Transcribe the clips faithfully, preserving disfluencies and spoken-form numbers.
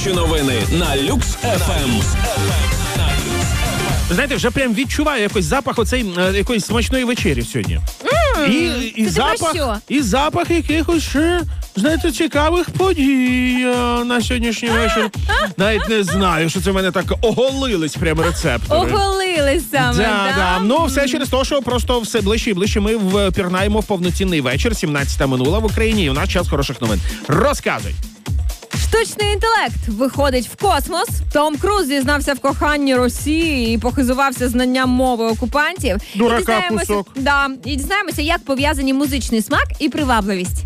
Наші новини на Люкс еф ем. Знаєте, вже прям відчуваю якийсь запах оцей е, якоїсь смачної вечері сьогодні. Mm, і, і, це запах, і запах якихось ще, знаєте, цікавих подій е, на сьогоднішній вечір. Навіть не знаю, що це в мене так оголились прямо рецептори. Оголились саме, да, да? да. Ну, все через те, що просто все ближче і ближче ми впірнаємо в повноцінний вечір. сімнадцята минула в Україні, і у нас час хороших новин. Розказуй. Штучний інтелект виходить в космос. Том Круз зізнався в коханні Росії і похизувався знанням мови окупантів. Дурака і дізнаємося, кусок. Да, і дізнаємося, як пов'язані музичний смак і привабливість.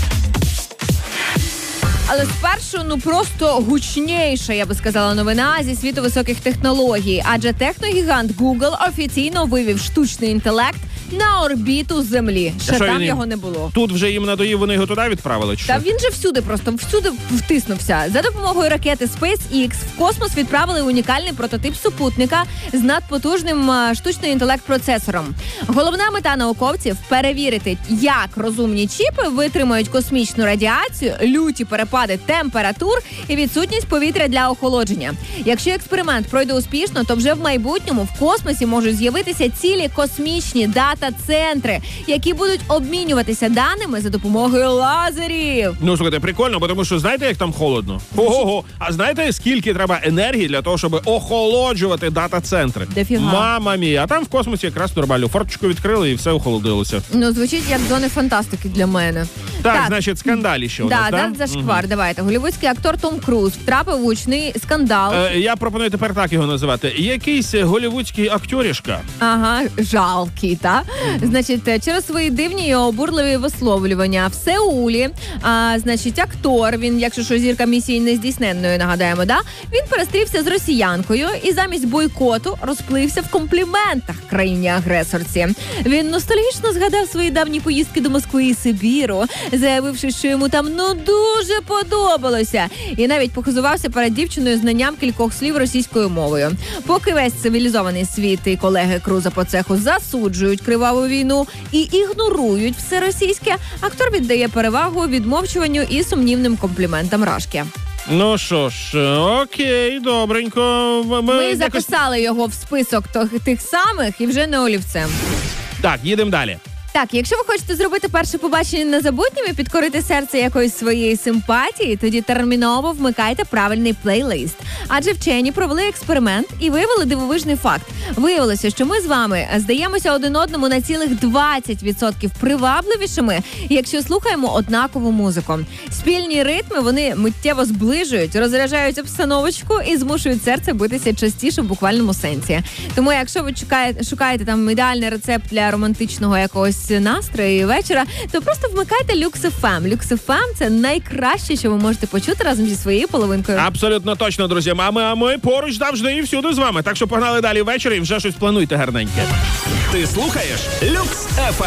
Але спершу, ну просто гучніша, я би сказала, новина зі світу високих технологій. Адже техногігант Google офіційно вивів штучний інтелект на орбіту Землі. Ще там він його не було. Тут вже їм надоїв, вони його туди відправили? Чи Та що? він же всюди просто, всюди втиснувся. За допомогою ракети SpaceX в космос відправили унікальний прототип супутника з надпотужним а, штучний інтелект-процесором. Головна мета науковців – перевірити, як розумні чіпи витримають космічну радіацію, люті перепади температур і відсутність повітря для охолодження. Якщо експеримент пройде успішно, то вже в майбутньому в космосі можуть з'явитися цілі космічні дата-центри, які будуть обмінюватися даними за допомогою лазерів. Ну, слухайте, прикольно, бо тому що знаєте, як там холодно? Ого-го. А знаєте, скільки треба енергії для того, щоб охолоджувати дата-центри? Дофіга. Мама мія. А там в космосі якраз нормально. Форточку відкрили і все охолодилося. Ну, звучить як зони фантастики для мене. Так, так. Значить, скандалі ще у да, нас, да? так? Да, зашквар, угу. Давайте. Голлівудський актор Том Круз втрапив у гучний скандал. Е, я пропоную тепер так його називати. Якийсь голлівудський акторішка. Ага, жалкий, та? Mm-hmm. Значить, через свої дивні і обурливі висловлювання в Сеулі, а, значить, актор, він, якщо що, зірка місії нездійсненної, нагадаємо, да? Він перестрівся з росіянкою і замість бойкоту розплився в компліментах країні-агресорці. Він ностальгічно згадав свої давні поїздки до Москви і Сибіру, заявивши, що йому там ну дуже подобалося. І навіть похизувався перед дівчиною знанням кількох слів російською мовою. Поки весь цивілізований світ і колеги Круза по цеху засуджують криваву війну і ігнорують все російське, актор віддає перевагу відмовчуванню і сумнівним компліментам Рашки. Ну що ж, окей, добренько. Ми, Ми якось... записали його в список тих самих і вже не олівцем. Так, їдемо далі. Так, якщо ви хочете зробити перше побачення незабутнім і підкорити серце якоїсь своєї симпатії, тоді терміново вмикайте правильний плейлист. Адже вчені провели експеримент і виявили дивовижний факт. Виявилося, що ми з вами здаємося один одному на цілих двадцять відсотків привабливішими, якщо слухаємо однакову музику. Спільні ритми, вони миттєво зближують, розряджають обстановочку і змушують серце битися частіше в буквальному сенсі. Тому якщо ви шукаєте, шукаєте там ідеальний рецепт для романтичного якогось настрою вечора, то просто вмикайте Люкс еф ем. Люкс еф ем – це найкраще, що ви можете почути разом зі своєю половинкою. Абсолютно точно, друзі. А ми, а ми поруч завжди і всюди з вами. Так що погнали далі ввечері і вже щось плануйте гарненьке. Ти слухаєш Люкс еф ем.